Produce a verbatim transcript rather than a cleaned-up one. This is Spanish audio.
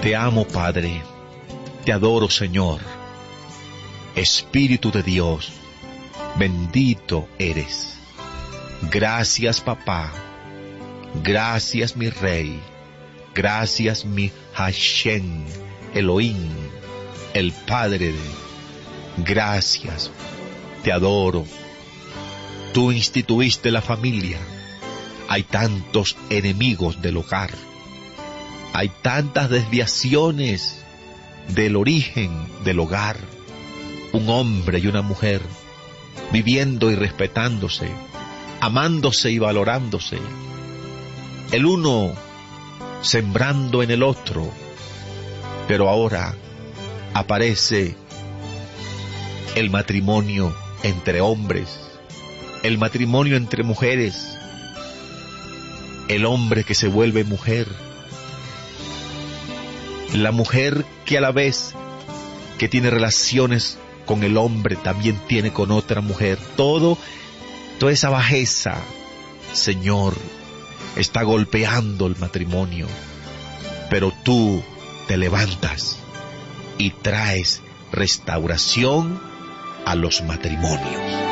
Te amo, Padre. Te adoro, Señor. Espíritu de Dios, bendito eres. Gracias, Papá. Gracias, mi Rey. Gracias, mi Hashem, Elohim, el Padre. Gracias. Te adoro. Tú instituiste la familia. Hay tantos enemigos del hogar. Hay tantas desviaciones del origen del hogar. Un hombre y una mujer viviendo y respetándose, amándose y valorándose. El uno sembrando en el otro. Pero ahora aparece el matrimonio entre hombres, el matrimonio entre mujeres, el hombre que se vuelve mujer, la mujer que a la vez que tiene relaciones con el hombre también tiene con otra mujer. Todo, toda esa bajeza, Señor, está golpeando el matrimonio. Pero tú te levantas y traes restauración a los matrimonios.